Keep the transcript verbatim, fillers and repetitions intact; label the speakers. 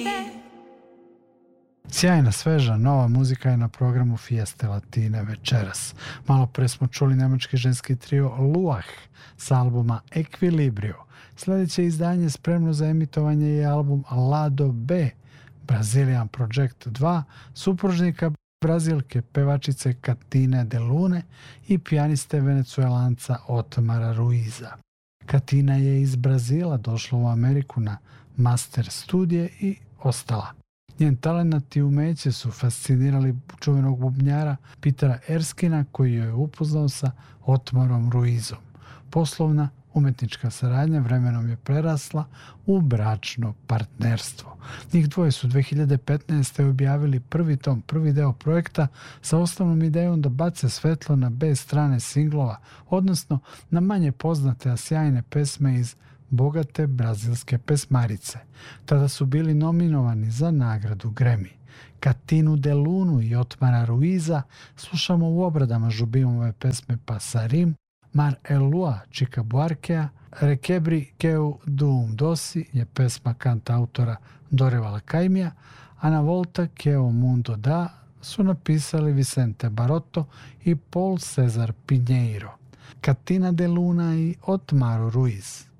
Speaker 1: Sjajna, sveža, nova muzika je na programu Fieste Latine večeras. Malo pre smo čuli nemački ženski trio Luah s albuma Equilibrio. Sljedeće izdanje spremno za emitovanje je album Lado B, Brazilian Project dva, supružnika Brazilke pevačice Katina de Lune i pijaniste Venecuelanca Otmara Ruiza. Katina je iz Brazila došla u Ameriku na master studije i ostala. Njen talent i umeće su fascinirali čuvenog bubnjara Petera Erskina, koji je upoznao sa Otmarom Ruizom. Poslovna umetnička saradnja vremenom je prerasla u bračno partnerstvo. Njih dvoje su dve hiljade petnaeste. objavili prvi tom, prvi deo projekta sa osnovnom idejom da bace svetlo na B strane singlova, odnosno na manje poznate, a sjajne pesme iz bogate brazilske pesmarice. Tada su bili nominovani za nagradu Grammy. Katinu de Lunu i Otmara Ruiza slušamo u obradama Žubimove pesme Passarim, Mar el Lua Chica Buarquea, Requebre Keu Duum Dosi je pesma kanta autora Dorivala Caymija, a na Volta Keo Mundo Da su napisali Vicente Barotto i Paul Cesar Pinheiro. Katina de Luna i Otmaro Ruiz.